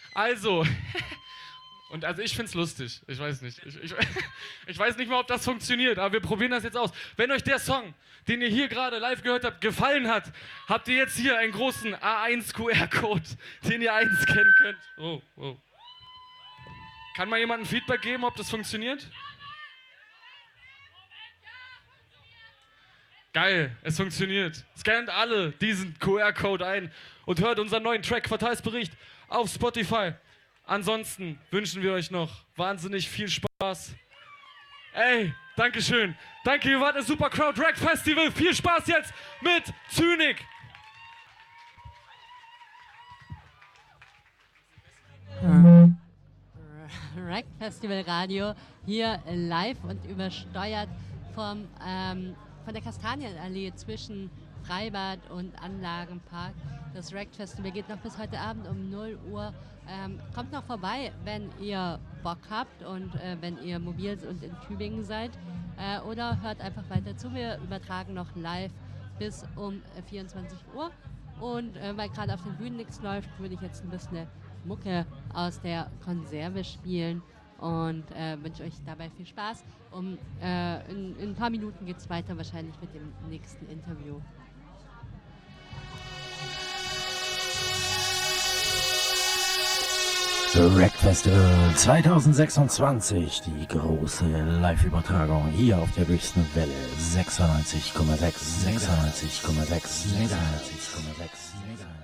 Also, und also ich find's lustig. Ich weiß nicht. Ich weiß nicht mal, ob das funktioniert, aber wir probieren das jetzt aus. Wenn euch der Song, den ihr hier gerade live gehört habt, gefallen hat, habt ihr jetzt hier einen großen A1 QR-Code, den ihr einscannen könnt. Oh, oh. Kann mal jemand ein Feedback geben, ob das funktioniert? Geil, es funktioniert. Scannt alle diesen QR-Code ein und hört unseren neuen Track Verteilsbericht auf Spotify. Ansonsten wünschen wir euch noch wahnsinnig viel Spaß. Ey, Dankeschön. Danke, ihr wart eine super Crowd. Rack Festival. Viel Spaß jetzt mit Zynik. Rack Festival Radio hier live und übersteuert von der Kastanienallee zwischen Freibad und Anlagenpark. Das Rack Festival geht noch bis heute Abend um 0 Uhr. Kommt noch vorbei, wenn ihr Bock habt und wenn ihr mobil und in Tübingen seid. Oder hört einfach weiter zu. Wir übertragen noch live bis um 24 Uhr. Und weil gerade auf den Bühnen nichts läuft, würde ich jetzt ein bisschen Mucke aus der Konserve spielen und wünsche euch dabei viel Spaß. In ein paar Minuten geht es weiter, wahrscheinlich mit dem nächsten Interview. Rack Festival 2026, die große Live-Übertragung hier auf der höchsten Welle 96,6 MHz.